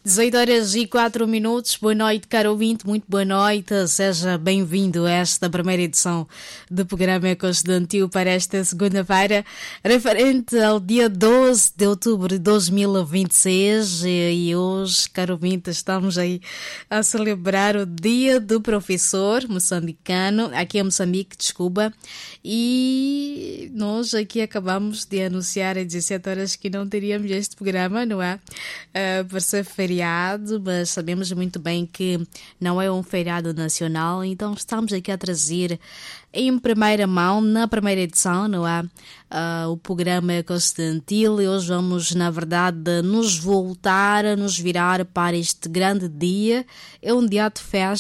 18h04. Boa noite, caro ouvinte, muito boa noite. Seja bem-vindo a esta primeira edição do programa Ecoestudantil para esta segunda-feira, referente ao dia 12 de outubro de 2026. E hoje, caro ouvinte, estamos aí a celebrar o Dia do Professor moçambicano, aqui em Moçambique, desculpa. E nós aqui acabamos de anunciar às 17 horas que não teríamos este programa, não é? Por ser feriado, mas sabemos muito bem que não é um feriado nacional, então estamos aqui a trazer em primeira mão, na primeira edição, não é? O programa Ecoestudantil, e hoje vamos, na verdade, nos voltar a nos virar para este grande dia. É um dia de festa.